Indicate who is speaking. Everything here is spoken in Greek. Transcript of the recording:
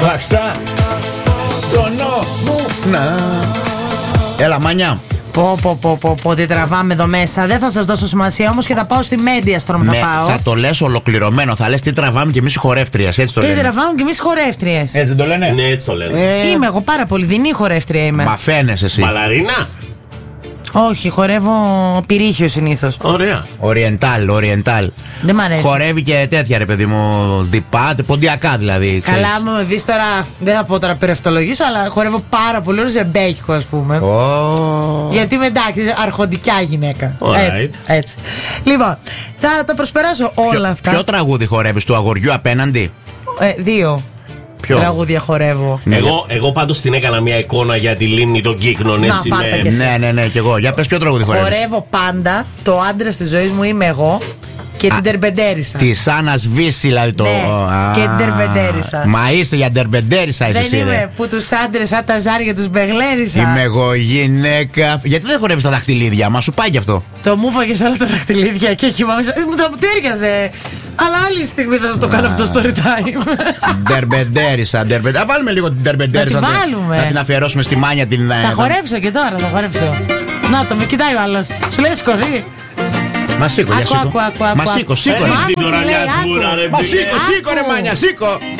Speaker 1: Φαξά το νόμο να. Έλα Μάνια.
Speaker 2: Πω, τι τραβάμε εδώ μέσα. Δεν θα σας δώσω σημασία όμως και θα πάω στη Mediastrom. Θα πάω.
Speaker 1: Θα το λες ολοκληρωμένο. Θα λες τι τραβάμε κι εμείς οι χορεύτριες. Έτσι το λένε.
Speaker 2: Τι τραβάμε κι εμείς οι χορεύτριες.
Speaker 1: Έτσι δεν το λένε.
Speaker 3: Ναι, έτσι το λένε.
Speaker 2: Είμαι εγώ πάρα πολύ δεινή χορεύτρια είμαι.
Speaker 1: Μα φαίνεσαι εσύ.
Speaker 3: Μαλαρίνα.
Speaker 2: Όχι, χορεύω πυρίχιο συνήθως.
Speaker 3: Ωραία.
Speaker 1: Oriental.
Speaker 2: Δεν μ' αρέσει.
Speaker 1: Χορεύει και τέτοια ρε παιδί μου. Διπάτε, ποντιακά δηλαδή.
Speaker 2: Καλά,
Speaker 1: ξέρεις.
Speaker 2: άμα με δεις τώρα, δεν θα πω τώρα περευτολογήσω, αλλά χορεύω πάρα πολύ ωραίο ζεμπέκικο, ας πούμε. Γιατί είμαι εντάξει, αρχοντικιά γυναίκα.
Speaker 3: Alright.
Speaker 2: Έτσι. Λοιπόν, θα τα προσπεράσω όλα αυτά.
Speaker 1: Ποιο τραγούδι χορεύεις, του αγοριού απέναντι?
Speaker 2: Δύο.
Speaker 1: Ποιο?
Speaker 2: Τραγούδια χορεύω.
Speaker 3: Εγώ πάντως την έκανα μια εικόνα για τη λίμνη των Κύκνων,
Speaker 2: Να,
Speaker 3: έτσι.
Speaker 2: πάρτε και εσύ.
Speaker 1: Ναι, κι εγώ. Για πες ποιο τραγούδι χορεύεις.
Speaker 2: Χορεύω πάντα το άντρα της ζωής μου είμαι εγώ και την τερμπεντέρισα.
Speaker 1: Τη Άννα Βύση, δηλαδή το.
Speaker 2: Ναι, και την τερμπεντέρισα.
Speaker 1: Μα είσαι για τερμπεντέρισα, είσαι
Speaker 2: Δεν
Speaker 1: εσύ,
Speaker 2: είμαι
Speaker 1: ρε.
Speaker 2: που τους άντρες σαν τα ζάρια τους μπεγλέρισα.
Speaker 1: Είμαι εγώ γυναίκα. Γιατί δεν χορεύεις τα δαχτυλίδια, μα σου πάει κι αυτό.
Speaker 2: Το μου φάγες όλα τα δαχτυλίδια και κοιμάμαι. Μου το έργαζε. Αλλά άλλη στιγμή θα σας το κάνω αυτό στο story time.
Speaker 1: Τερμπεντέρισα. Να βάλουμε λίγο την τερμπεντέρισα.
Speaker 2: Να τη βάλουμε.
Speaker 1: Να την αφιερώσουμε στη Μάνια την.
Speaker 2: Θα χορέψω και τώρα, θα χορέψω. Να το, με κοιτάει ο άλλος. Σου λέει σηκωθεί.
Speaker 1: Μα σήκω, για σήκω.
Speaker 2: Άκου.
Speaker 1: Μα σήκω, σήκω.
Speaker 3: Την
Speaker 2: Άκου,
Speaker 3: τωραλιά
Speaker 2: λέει, άκου.
Speaker 3: σμούρα, ρε.
Speaker 1: Μα σήκω, ρε Μάνια, σήκω.